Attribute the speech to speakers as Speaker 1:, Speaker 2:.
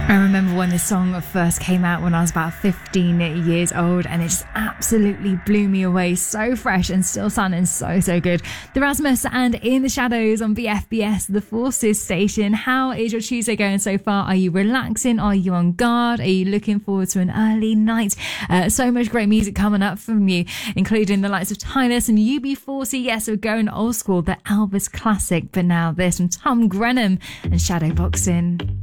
Speaker 1: I remember when this song first came out when I was about 15 years old, and it just absolutely blew me away. So fresh and still sounding so good. The Rasmus and In the Shadows on BFBS, the Forces station. How is your Tuesday going so far? Are you relaxing? Are you on guard? Are you looking forward to an early night? So much great music coming up from you, including the likes of Tynus and UB40. Yes, we're going old school, the Elvis classic. But now this from Tom Grenham and Shadowboxing.